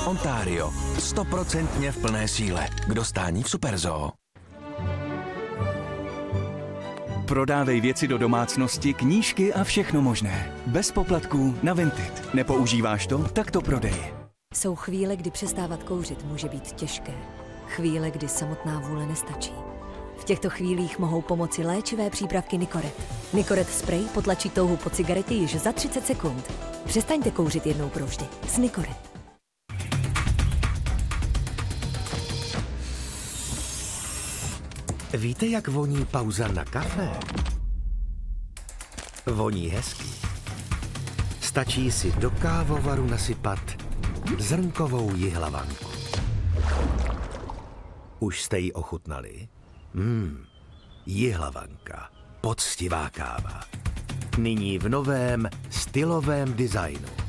Ontario. 100% v plné síle. K dostání v Superzoo. Prodávej věci do domácnosti, knížky a všechno možné. Bez poplatků na Vinted. Nepoužíváš to? Tak to prodej. Jsou chvíle, kdy přestávat kouřit může být těžké. Chvíle, kdy samotná vůle nestačí. V těchto chvílích mohou pomoci léčivé přípravky Nicoret. Nicoret spray potlačí touhu po cigaretě již za 30 sekund. Přestaňte kouřit jednou provždy s Nicoret. Víte, jak voní pauza na kafe? Voní hezky. Stačí si do kávovaru nasypat zrnkovou jihlavanku. Už jste ji ochutnali? Jihlavanka. Poctivá káva. Nyní v novém stylovém designu.